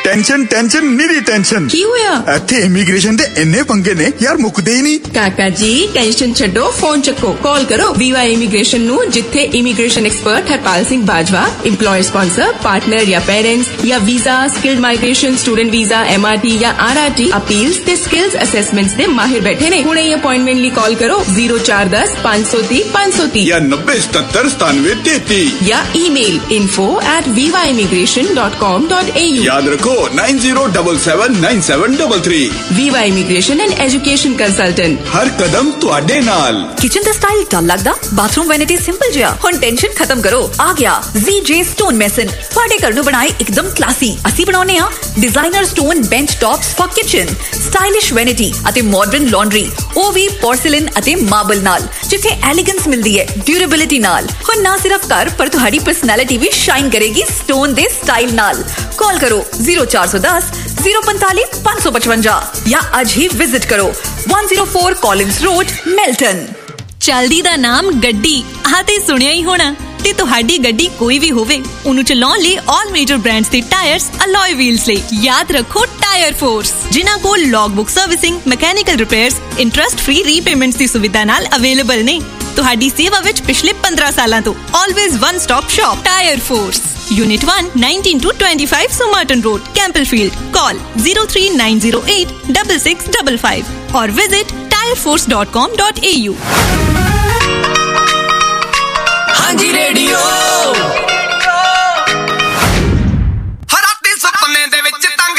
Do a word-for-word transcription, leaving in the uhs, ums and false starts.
Tension tension निरी tension की होया इत्थे इमीग्रेशन दे इन्ने पंगे ने यार मुकदे ही नहीं। काका जी टेंशन छड्डो फोन चक्को कॉल करो वीवाई इमीग्रेशन नु जिथे immigration expert Harpal Singh Bajwa employer sponsor partner या पेरेंट्स या visa skilled migration student visa MRT या आरआरटी अपील्स ते स्किल्स असेसमेंट्स दे माहिर बैठे ने। हुणे अपॉइंटमेंट ली कॉल करो जीरो चार दस पाँच सौ तीस पाँच सौ तीस या नब्बे सतर सतानवे तैतीस या email info at viva immigration dot com dot a u। याद रखो nine zero double seven nine seven double three. Viva Immigration and Education Consultant। हर कदम तुहाडे नाल। किचन दा स्टाइल डल लगदा बाथरूम वैनिटी सिंपल जिहा हुण टेंशन खत्म करो आ गया Z J स्टोन मेसन तुहाडे घर नु बनाए एकदम क्लासी। ਅਸੀਂ ਬਣਾਉਨੇ ਆ designer stone bench tops for kitchen stylish vanity ਅਤੇ मॉडर्न लॉन्ड्री ਉਹ ਵੀ पोर्सिलेन ਅਤੇ मार्बल नाल जिथे एलिगेंस मिलदी है ड्यूरेबिलिटी नाल। हुण ना सिर्फ घर पर तुहाडी पर्सनैलिटी भी शाइन करेगी स्टोन दे स्टाइल नाल। कॉल करो जीरो चार सौ दस जीरो पैंतालीस पाँच सौ पचवंजा या आज ही विजिट करो one oh four Collins road मेल्टन। चलदी दा नाम गड्डी आ ते सुनिया ही होना ते तुहाडी गड्डी कोई भी होवे उन्हें चलाउण लई ऑल मेजर ब्रांड्स दे टायर्स अलॉय व्हील्स ले याद रखो टायर फोर्स जिन्हां कोल log book servicing mechanical repairs interest free repayments दी सुविधा नाल अवेलेबल ने। तुहाडी सेवा विच पिछले पंद्रह सालां तो always one stop shop tyre force unit one nineteen to twenty five सुमर्टन road कैंपलफील्ड। Call zero three nine zero eight double six double five और visit tyre force dot com dot A you. हाँ जी radio